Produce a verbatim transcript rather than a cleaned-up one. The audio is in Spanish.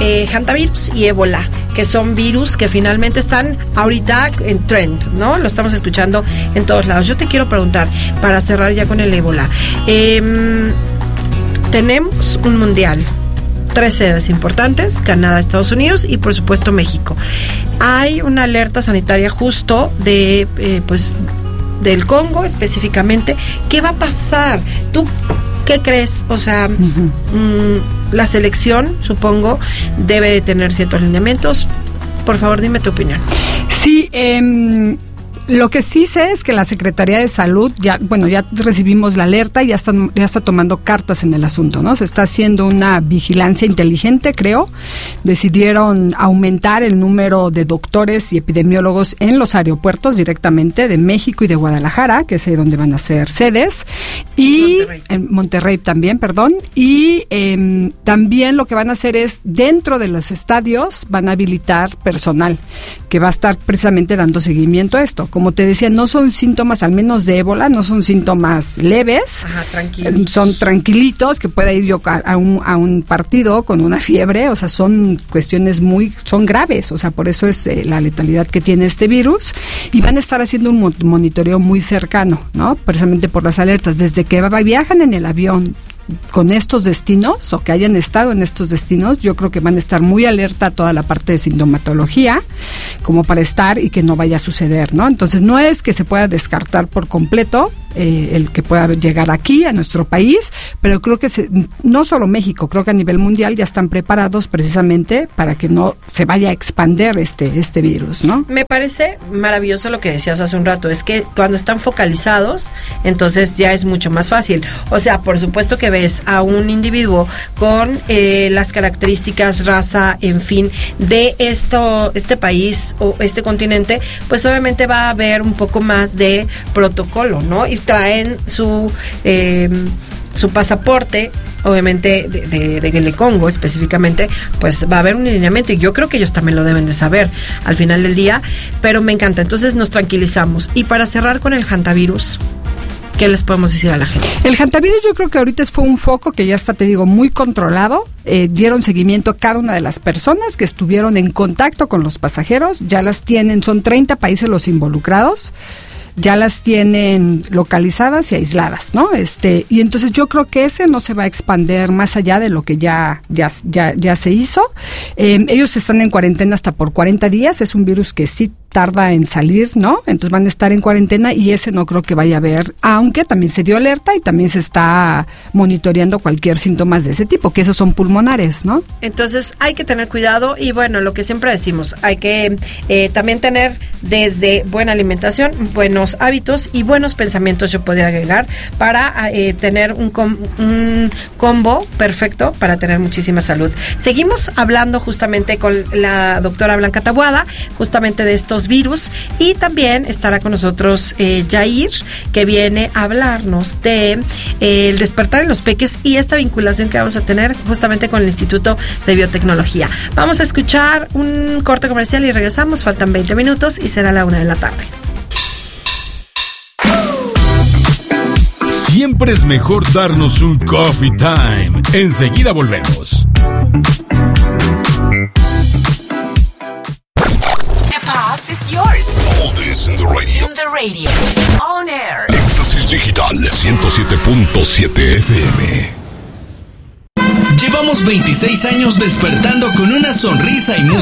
eh, hantavirus y ébola, que son virus que finalmente están ahorita en trend, ¿no? Lo estamos escuchando en todos lados. Yo te quiero preguntar, para cerrar ya con el ébola, eh, tenemos un mundial, tres sedes importantes, Canadá, Estados Unidos y por supuesto México. Hay una alerta sanitaria justo de, eh, pues, del Congo específicamente. ¿Qué va a pasar? ¿Tú qué crees? O sea, uh-huh. mmm, la selección, supongo, debe de tener ciertos lineamientos. Por favor, dime tu opinión. Sí, eh... Lo que sí sé es que la Secretaría de Salud, ya, bueno, ya recibimos la alerta y ya está, ya está tomando cartas en el asunto, ¿no? Se está haciendo una vigilancia inteligente, creo. Decidieron aumentar el número de doctores y epidemiólogos en los aeropuertos directamente de México y de Guadalajara, que es donde van a ser sedes. Y Monterrey. En Monterrey también, perdón. Y eh, también lo que van a hacer es, dentro de los estadios, van a habilitar personal que va a estar precisamente dando seguimiento a esto. Como te decía, no son síntomas, al menos de ébola, no son síntomas leves. Ajá, tranquilos. Son tranquilitos, que pueda ir yo a, a, un, a un partido con una fiebre, o sea, son cuestiones muy, son graves, o sea, por eso es eh, la letalidad que tiene este virus, y van a estar haciendo un monitoreo muy cercano, ¿no? Precisamente por las alertas, desde que viajan en el avión con estos destinos, o que hayan estado en estos destinos, yo creo que van a estar muy alerta a toda la parte de sintomatología, como para estar y que no vaya a suceder, ¿no? Entonces, no es que se pueda descartar por completo eh, el que pueda llegar aquí, a nuestro país, pero creo que se, no solo México, creo que a nivel mundial ya están preparados precisamente para que no se vaya a expandir este, este virus, ¿no? Me parece maravilloso lo que decías hace un rato, es que cuando están focalizados, entonces ya es mucho más fácil. O sea, por supuesto que ves a un individuo con eh, las características, raza, en fin, de esto, este país o este continente, pues obviamente va a haber un poco más de protocolo, ¿no? Y traen su eh, su pasaporte, obviamente de, de, de, de Congo específicamente, pues va a haber un lineamiento, y yo creo que ellos también lo deben de saber al final del día, pero me encanta. Entonces nos tranquilizamos. Y para cerrar con el hantavirus, ¿qué les podemos decir a la gente? El hantavirus, yo creo que ahorita fue un foco que ya está, te digo, muy controlado. Eh, dieron seguimiento a cada una de las personas que estuvieron en contacto con los pasajeros. Ya las tienen, son treinta países los involucrados. Ya las tienen localizadas y aisladas, ¿no? Este, y entonces yo creo que ese no se va a expandir más allá de lo que ya, ya, ya, ya se hizo. Eh, ellos están en cuarentena hasta por cuarenta días. Es un virus que sí tarda en salir, ¿no? Entonces van a estar en cuarentena, y ese no creo que vaya a haber, aunque también se dio alerta y también se está monitoreando cualquier síntomas de ese tipo, que esos son pulmonares, ¿no? Entonces hay que tener cuidado, y bueno, lo que siempre decimos, hay que eh, también tener desde buena alimentación, buenos hábitos y buenos pensamientos, yo podría agregar, para eh, tener un, com- un combo perfecto para tener muchísima salud. Seguimos hablando justamente con la doctora Blanca Taboada, justamente de estos virus, y también estará con nosotros eh, Jair, que viene a hablarnos de eh, el despertar en los peques y esta vinculación que vamos a tener justamente con el Instituto de Biotecnología. Vamos a escuchar un corte comercial y regresamos. Faltan veinte minutos y será la una de la tarde. Siempre es mejor darnos un coffee time. Enseguida volvemos. Yours. All this in the radio. In the radio. On air. Éxtasis Digital ciento siete punto siete F M. Llevamos veintiséis años despertando con una sonrisa y música.